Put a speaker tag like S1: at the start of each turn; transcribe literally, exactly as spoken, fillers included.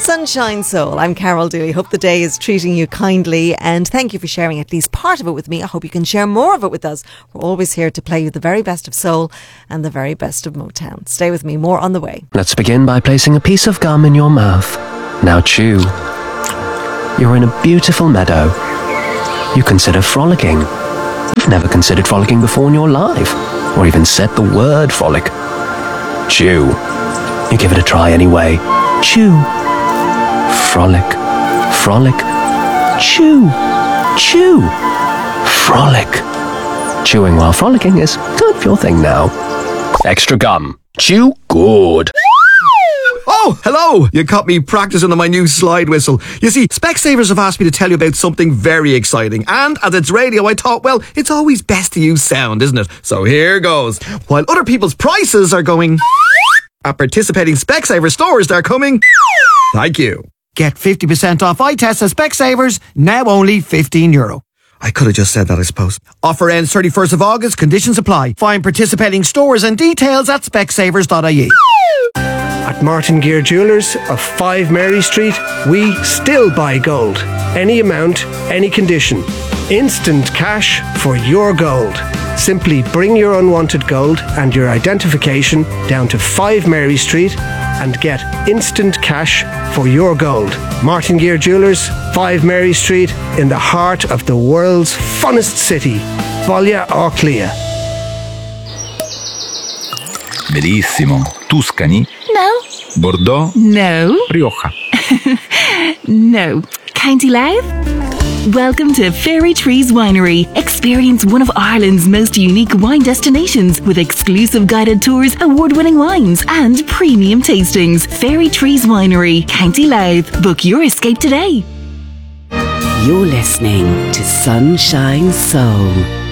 S1: Sunshine Soul. I'm Carol Dooley. Hope the day is treating you kindly, and thank you for sharing at least part of it with me. I hope you can share more of it with us. We're always here to play you the very best of soul and the very best of Motown. Stay with me, more on the way.
S2: Let's begin by placing a piece of gum in your mouth. Now chew. You're in a beautiful meadow. You consider frolicking. You've never considered frolicking before in your life, or even said the word frolic. Chew. You give it a try anyway. Chew. Frolic. Frolic. Chew. Chew. Frolic. Chewing while frolicking is kind of your thing now. Extra gum. Chew good.
S3: Oh, hello! You caught me practicing on my new slide whistle. You see, Specsavers have asked me to tell you about something very exciting. And as it's radio, I thought, well, it's always best to use sound, isn't it? So here goes. While other people's prices are going... at participating Specsavers stores, they're coming... Thank you. Get fifty percent off eye tests at Specsavers, now only fifteen euro. I could have just said that, I suppose. Offer ends thirty-first of August, conditions apply. Find participating stores and details at specsavers dot I E.
S4: At Martin Gear Jewellers of five Mary Street, we still buy gold. Any amount, any condition. Instant cash for your gold. Simply bring your unwanted gold and your identification down to five Mary Street and get instant cash for your gold. Martin Gear Jewellers, five Mary Street, in the heart of the world's funnest city, Foglia Orclia.
S5: Bellissimo. Tuscany?
S6: No.
S5: Bordeaux?
S6: No.
S5: Rioja?
S6: No. County Louth? Welcome to Fairy Trees Winery. Experience one of Ireland's most unique wine destinations with exclusive guided tours, award-winning wines and premium tastings. Fairy Trees Winery, County Louth. Book your escape today.
S7: You're listening to Sunshine Soul